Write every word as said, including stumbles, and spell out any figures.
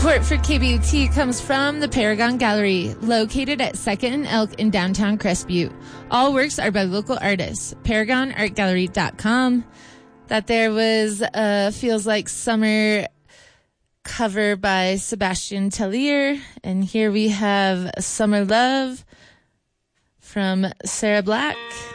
Support for K B U T comes from the Paragon Gallery, located at second and Elk in downtown Crestview. All works are by local artists. paragon art gallery dot com. That there was uh, Feels Like Summer cover by Sebastian Tellier. And here we have Summer Love from Sarah Black.